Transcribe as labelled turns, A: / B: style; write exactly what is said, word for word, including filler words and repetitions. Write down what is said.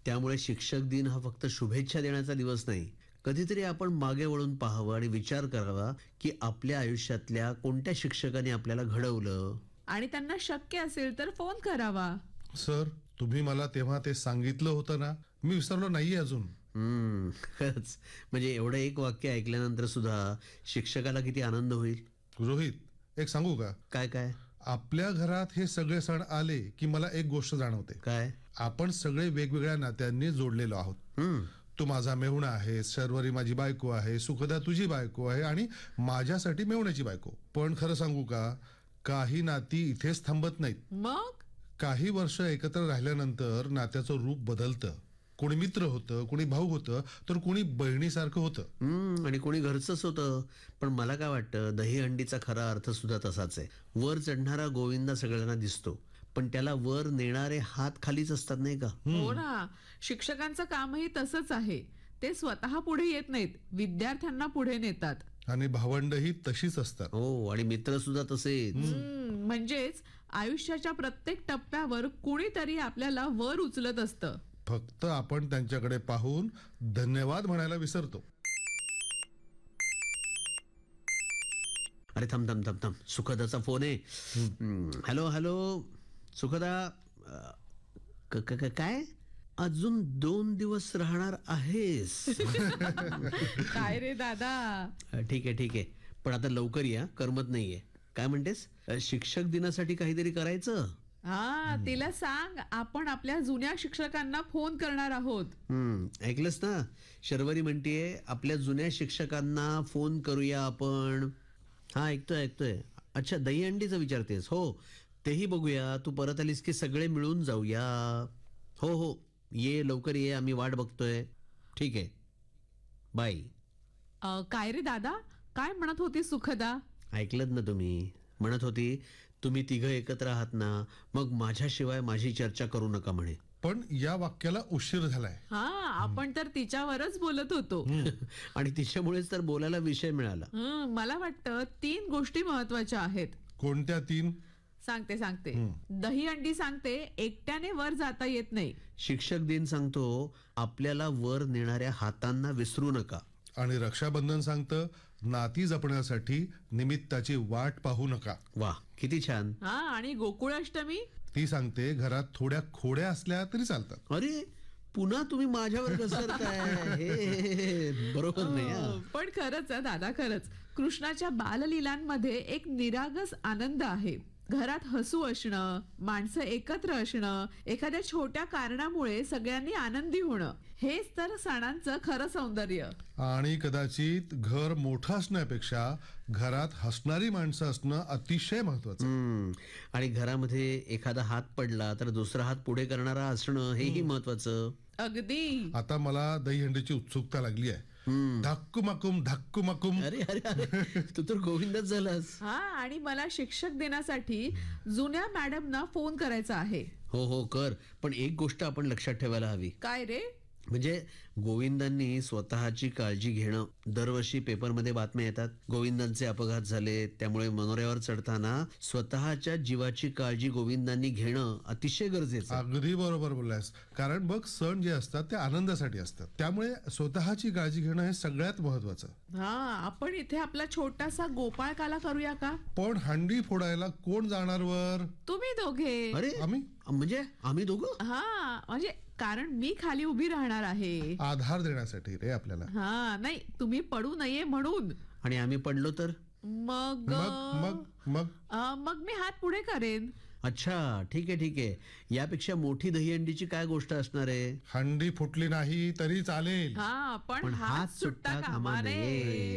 A: त्यामुळे शिक्षक दिन हा फक्त शुभेच्छा देण्याचा दिवस नाही. कधीतरी आपण मागे वळून पाहावं आणि विचार करावा की आपल्या आयुष्यातल्या कोणत्या शिक्षकांनी आपल्याला घडवलं.
B: आणि त्यांना शक्य असेल तर फोन करावा.
C: सर, तुम्ही मला तेव्हा ते सांगितलं होतं ना, मी विसरलो नाहीये अजून.
A: हम्म खरंच. म्हणजे एवढं एक वाक्य ऐकल्यानंतर सुद्धा शिक्षकाला किती आनंद होईल.
C: रोहित, एक सांगू का?
A: काय काय
C: आपल्या घरात हे सगळे सण आले की मला एक गोष्ट जाणवते.
A: काय?
C: आपण सगळे वेगवेगळ्या नात्यांनी जोडलेलो आहोत.
A: हम्म
C: तू माझा मेहुणा आहे, शर्वरी माझी बायको आहे, सुखदा तुझी बायको आहे आणि माझ्यासाठी मेहुण्याची बायको. पण खरं सांगू का, काही नाती इथेच थांबत नाहीत.
B: मग
C: काही वर्ष एकत्र राहिल्यानंतर नात्याचं रूप बदलतं. कोणी मित्र होतं, कोणी भाऊ होतं, तर कोणी बहिणीसारखं होतं.
A: हम्म आणि कोणी घरचंच होतं. पण मला काय वाटतं, दहीहंडीचा खरा अर्थ सुद्धा तसाच आहे. वर चढणारा गोविंदा सगळ्यांना दिसतो, पण त्याला वर नेणारे हात खालीच असतात, नाही का?
B: हो ना. शिक्षकांचं कामही तसंच आहे. ते स्वतः पुढे येत नाहीत, विद्यार्थ्यांना पुढे नेतात.
C: आणि भावंडही तशीच असतात.
A: हो, आणि मित्र सुद्धा तसेच.
B: हम्म, म्हणजेच आयुष्याच्या प्रत्येक टप्प्यावर कुणीतरी आपल्याला वर उचलत असतं.
C: फक्त आपण त्यांच्याकडे पाहून धन्यवाद म्हणायला विसरतो.
A: अरे थांब थांब थांब थांब सुखदाचा फोन आहे. हॅलो हॅलो सुखदा. अ, क- क- क- काय अजून दोन दिवस राहणार आहेस?
B: काय रे दादा.
A: अ, ठीक आहे ठीक आहे, पण आता लवकर या, करमत नाहीये. काय म्हणतेस? अ, शिक्षक दिनासाठी काहीतरी करायचं?
B: हा, तिला सांग आपण आपल्या जुन्या शिक्षकांना फोन करणार आहोत.
A: हम्म ऐकलंस ना, शर्वरी म्हणतीये आपल्या जुन्या शिक्षकांना फोन करूया आपण. हा ऐकतोय ऐकतोय. अच्छा, दहीहंडीचं विचारतेस? हो, तेही बघूया. तू परत आलीस की सगळे मिळून जाऊया. हो हो, ये लवकर ये, आम्ही वाट बघतोय. ठीक आहे, बाय.
B: अ, काय रे दादा, काय म्हणत होती सुखदा?
A: ऐकलत ना तुम्ही? म्हणत होती तुम्ही तिघं एकत्र आहात ना, मग माझ्याशिवाय माझी चर्चा करू नका म्हणे.
C: पण या वाक्याला उशीर झालाय.
B: हा, आपण तर तिच्यावरच बोलत होतो.
A: आणि तिच्यामुळेच तर बोलायला विषय मिळाला.
B: हं, मला वाटतं तीन गोष्टी महत्वाच्या आहेत.
C: कोणत्या तीन?
B: सांगते सांगते दहीहंडी सांगते एकट्याने वर जाता येत नाही.
A: शिक्षक दिन सांगतो आपल्याला वर नेणाऱ्या हातांना विसरू नका.
C: आणि रक्षाबंधन सांगतं नाती जपण्यासाठी निमित्ताची वाट पाहू नका.
A: वा, किती छान.
B: हा, आणि गोकुळाष्टमी
C: ती सांगते घरात थोड्या खोड्या असल्या तरी चालतात.
A: अरे पुन्हा तुम्ही माझ्यावर घसरताय. हे, हे, हे बरोबर नाही हा.
B: अ, पण खरंच आहे दादा, खरंच कृष्णाच्या बाललीलांमध्ये एक निरागस आनंद आहे. घरात हसू असणं, माणसं एकत्र असणं, एखाद्या छोट्या कारणामुळे सगळ्यांनी आनंदी होणं, हेच तर सणांचं खरं सौंदर्य.
C: आणि कदाचित घर मोठं असण्यापेक्षा घरात हसणारी माणसं असणं अतिशय महत्वाचं.
A: हम्म आणि घरामध्ये एखादा हात पडला तर दुसरा हात पुढे करणारा असणं हेही महत्वाचं.
B: अगदी.
C: आता मला दहीहंडीची उत्सुकता लागली आहे. धक्कू मकुम धक्कू मकुम.
A: अरे अरे अरे तू तर गोविंदच झालास.
B: हा, आणि मला शिक्षक दिनासाठी जुन्या मॅडमना फोन करायचा आहे.
A: हो हो कर, पण एक गोष्ट आपण लक्षात ठेवायला हवी.
B: काय रे?
A: म्हणजे गोविंदांनी स्वतःची काळजी घेणं. दरवर्षी पेपरमध्ये बातम्या येतात, गोविंदांचे अपघात झाले, त्यामुळे मनोऱ्यावर चढताना स्वतःच्या जीवाची काळजी गोविंदांनी घेणं अतिशय गरजेचं.
C: अगदी बरोबर बोललास. कारण बघ, सण जे असतात ते आनंदासाठी असतात, त्यामुळे स्वतःची काळजी घेणं हे सगळ्यात महत्वाचं.
B: हा, आपण इथे आपला छोटासा गोपाळकाला करूया का?
C: पण हंडी फोडायला कोण जाणार वर?
B: तुम्ही दोघे.
A: अरे
C: आम्ही
A: म्हणजे आम्ही दोघं?
B: हा, म्हणजे कारण मी खाली उभी राहणार आहे.
C: आधार देण्यासाठी रे आपल्याला.
B: हा, नाही, तुम्ही पडू नये म्हणून.
A: आणि आम्ही पडलो तर?
B: मग
C: मग मग मग
B: अ, मग मी हात पुढे करेन.
A: अच्छा, ठीक आहे ठीक आहे. यापेक्षा मोठी दहीहंडीची काय गोष्ट असणार आहे?
C: हंडी फुटली नाही तरी चालेल,
B: हा, पण
A: पण
B: हात सुट्टा कामा नये.